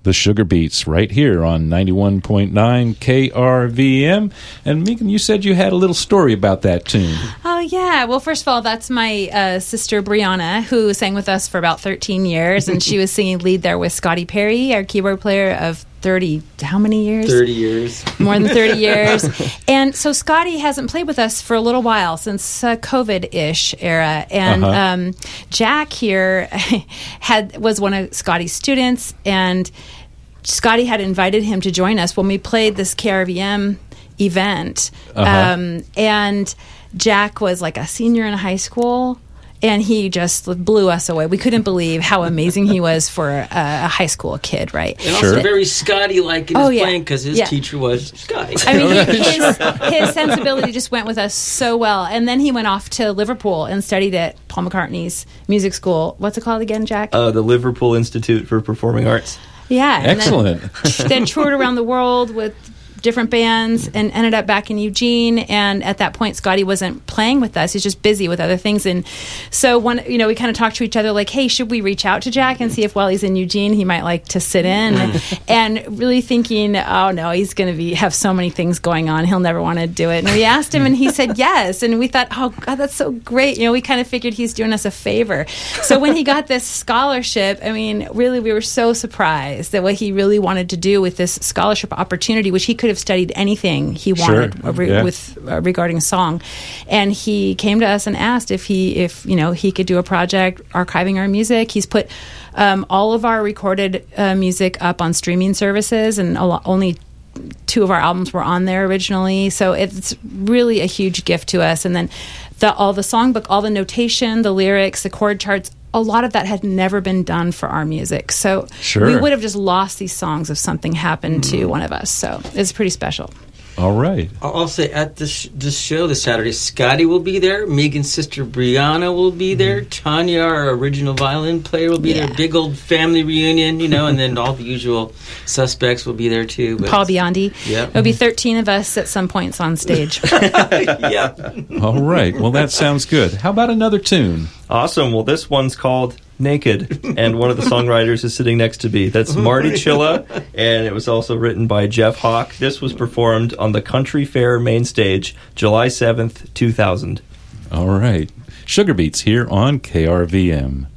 the Sugar Beats, right here on 91.9 KRVM. And Megan, you said you had a little story about that tune. Oh, yeah. Well, first of all, that's my sister, Brianna, who sang with us for about 13 years, and she was singing lead there with Scotty Perry, our keyboard player of 30, how many years? 30 years. More than 30 years. And so Scotty hasn't played with us for a little while, since COVID-ish era. And Jack here was one of Scotty's students, and Scotty had invited him to join us when we played this KRVM event. And Jack was like a senior in high school, and he just blew us away. We couldn't believe how amazing he was for a high school kid, right? And also very Scotty-like in his playing, because his teacher was Scotty. I mean, his sensibility just went with us so well. And then he went off to Liverpool and studied at Paul McCartney's music school. What's it called again, Jack? The Liverpool Institute for Performing Arts. Yeah. Excellent. Then toured around the world with different bands and ended up back in Eugene. And at that point, Scotty wasn't playing with us. He's just busy with other things. And so we kind of talked to each other like, hey, should we reach out to Jack and see if while he's in Eugene, he might like to sit in? And really thinking, oh no, he's going to have so many things going on. He'll never want to do it. And we asked him and he said yes. And we thought, oh God, that's so great. We kind of figured he's doing us a favor. So when he got this scholarship, I mean, really, we were so surprised that what he really wanted to do with this scholarship opportunity, which he could have studied anything he wanted regarding song, and he came to us and asked if he could do a project archiving our music. He's put all of our recorded music up on streaming services, and only 2 of our albums were on there originally, so it's really a huge gift to us. And then all the songbook, all the notation, the lyrics, the chord charts, a lot of that had never been done for our music. So we would have just lost these songs if something happened to one of us. So it's pretty special. All right. I'll say at this show this Saturday, Scotty will be there. Megan's sister Brianna will be there. Tanya, our original violin player, will be there. Big old family reunion, and then all the usual suspects will be there too. But Paul Biondi. Yeah. There'll be 13 of us at some points on stage. Yeah. All right. Well, that sounds good. How about another tune? Awesome. Well, this one's called Naked, and one of the songwriters is sitting next to me. That's Marty Chilla, and it was also written by Jeff Hawk. This was performed on the Country Fair main stage, July 7th, 2000. All right. Sugar Beats here on KRVM.